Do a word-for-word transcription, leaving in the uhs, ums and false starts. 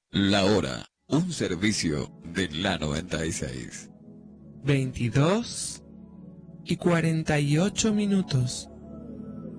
La hora, un servicio de la noventa y seis. veintidós y cuarenta y ocho minutos.